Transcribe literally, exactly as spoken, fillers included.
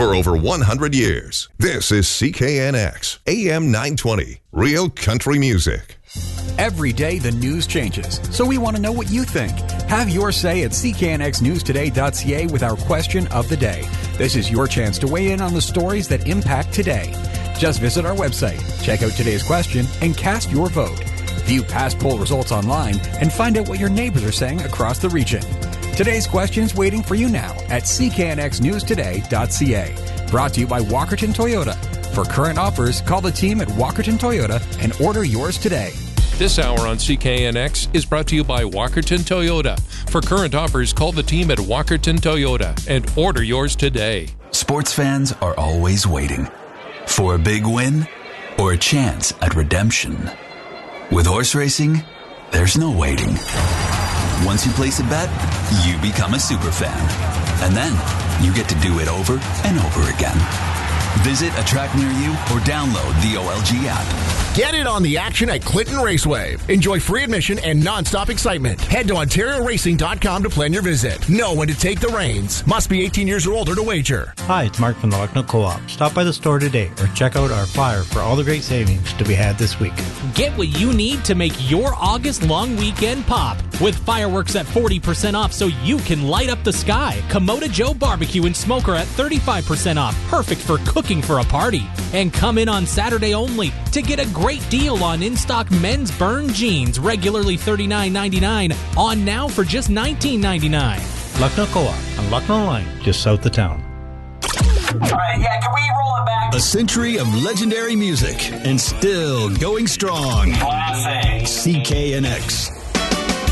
for over one hundred years. This is C K N X, A M nine twenty, Real Country Music. Every day the news changes, so we want to know what you think. Have your say at c k n x news today dot c a with our question of the day. This is your chance to weigh in on the stories that impact today. Just visit our website, check out today's question, and cast your vote. View past poll results online and find out what your neighbors are saying across the region. Today's question's waiting for you now at c k n x news today dot c a. Brought to you by Walkerton Toyota. For current offers, call the team at Walkerton Toyota and order yours today. This hour on C K N X is brought to you by Walkerton Toyota. For current offers, call the team at Walkerton Toyota and order yours today. Sports fans are always waiting for a big win or a chance at redemption. With horse racing, there's no waiting. Once you place a bet, you become a super fan. And then you get to do it over and over again. Visit a track near you or download the O L G app. Get in on the action at Clinton Raceway. Enjoy free admission and nonstop excitement. Head to ontario racing dot com to plan your visit. Know when to take the reins. Must be eighteen years or older to wager. Hi, it's Mark from the Lucknow Co-op. Stop by the store today or check out our flyer for all the great savings to be had this week. Get what you need to make your August long weekend pop with fireworks at forty percent off so you can light up the sky. Komodo Joe Barbecue and Smoker at thirty-five percent off. Perfect for cooking for a party. And come in on Saturday only to get a great deal on in-stock men's burn jeans, regularly thirty-nine ninety-nine, on now for just nineteen ninety-nine. Lucknow Co-op on Lucknow Line, just south of town. All right, yeah, can we roll it back? A century of legendary music and still going strong. Classic. C K N X.